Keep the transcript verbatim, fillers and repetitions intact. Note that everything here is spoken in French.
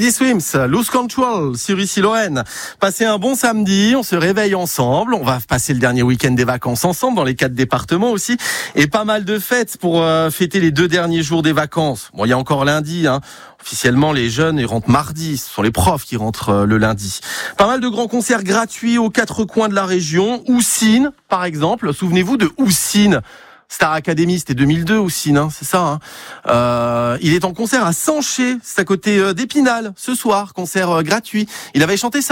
Teddy Swims, Lose Control sur ici Lorraine. Passez un bon samedi, on se réveille ensemble, on va passer le dernier week-end des vacances ensemble dans les quatre départements aussi, et pas mal de fêtes pour euh, fêter les deux derniers jours des vacances. Bon, il y a encore lundi, hein. Officiellement, les jeunes, ils rentrent mardi. Ce sont les profs qui rentrent euh, le lundi. Pas mal de grands concerts gratuits aux quatre coins de la région. Houssine, par exemple. Souvenez-vous de Houssine. Star Academy, c'était deux mille deux, Houssine, hein, c'est ça. Hein. Euh, il est en concert à Sanché, c'est à côté euh, d'Épinal, ce soir, concert euh, gratuit. Il avait chanté ça.